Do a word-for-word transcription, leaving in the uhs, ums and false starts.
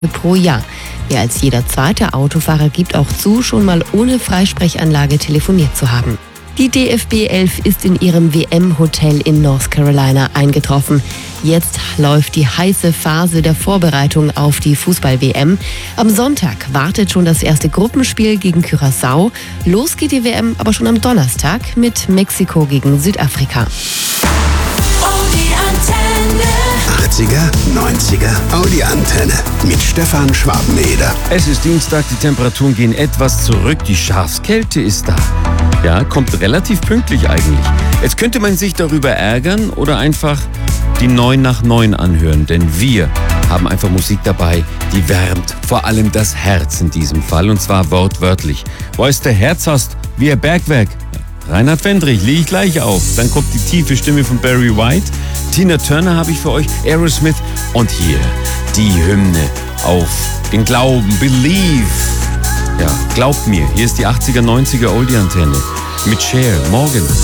pro Jahr. Mehr als jeder zweite Autofahrer gibt auch zu, schon mal ohne Freisprechanlage telefoniert zu haben. Die D F B elf ist in ihrem W M-Hotel in North Carolina eingetroffen. Jetzt läuft die heiße Phase der Vorbereitung auf die Fußball-W M. Am Sonntag wartet schon das erste Gruppenspiel gegen Curaçao. Los geht die W M aber schon am Donnerstag mit Mexiko gegen Südafrika. achtziger, neunziger Audi-Antenne mit Stefan Schwabeneder. Es ist Dienstag, die Temperaturen gehen etwas zurück, die Schafskälte ist da. Ja, kommt relativ pünktlich eigentlich. Jetzt könnte man sich darüber ärgern oder einfach die neun nach neun anhören, denn wir haben einfach Musik dabei, die wärmt vor allem das Herz in diesem Fall, und zwar wortwörtlich. Weißt du, Herz hast wie ein Bergwerk. Reinhard Fendrich, lege ich gleich auf. Dann kommt die tiefe Stimme von Barry White. Tina Turner habe ich für euch, Aerosmith und hier die Hymne auf den Glauben, Believe. Ja, glaubt mir, hier ist die achtziger, neunziger Oldie-Antenne mit Cher, morgen.